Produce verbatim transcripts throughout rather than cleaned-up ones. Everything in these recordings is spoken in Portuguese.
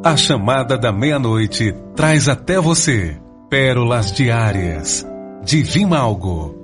A chamada da meia-noite traz até você pérolas diárias de Vimalgo.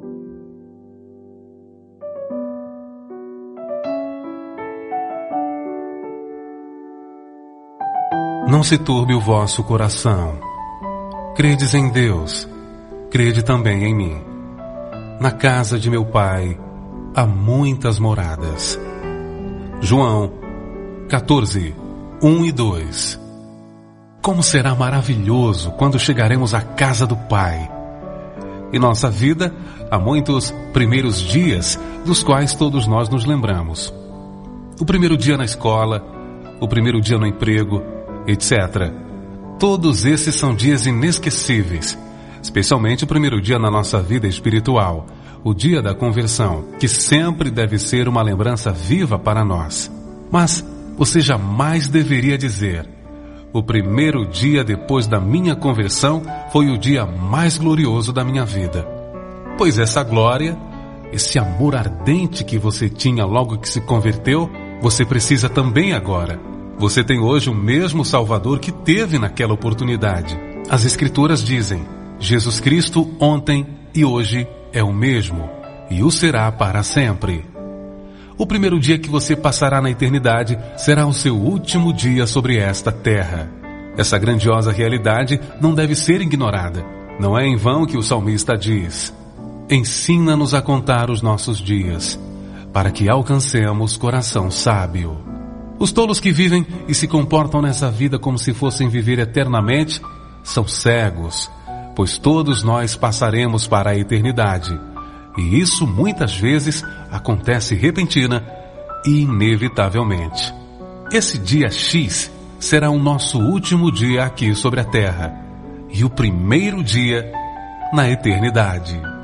Não se turbe o vosso coração. Credes em Deus, crede também em mim. Na casa de meu Pai há muitas moradas. João quatorze, um e dois. Como será maravilhoso quando chegaremos à casa do Pai. Em nossa vida, há muitos primeiros dias dos quais todos nós nos lembramos. O primeiro dia na escola, o primeiro dia no emprego, etcétera. Todos esses são dias inesquecíveis, especialmente o primeiro dia na nossa vida espiritual, o dia da conversão, que sempre deve ser uma lembrança viva para nós. Mas você jamais deveria dizer: o primeiro dia depois da minha conversão foi o dia mais glorioso da minha vida. Pois essa glória, esse amor ardente que você tinha logo que se converteu, você precisa também agora. Você tem hoje o mesmo Salvador que teve naquela oportunidade. As Escrituras dizem: Jesus Cristo ontem e hoje é o mesmo, e o será para sempre. O primeiro dia que você passará na eternidade será o seu último dia sobre esta terra. Essa grandiosa realidade não deve ser ignorada. Não é em vão que o salmista diz: ensina-nos a contar os nossos dias, para que alcancemos coração sábio. Os tolos que vivem e se comportam nessa vida como se fossem viver eternamente são cegos, pois todos nós passaremos para a eternidade. E isso muitas vezes acontece repentina e inevitavelmente. Esse dia X será o nosso último dia aqui sobre a terra e o primeiro dia na eternidade.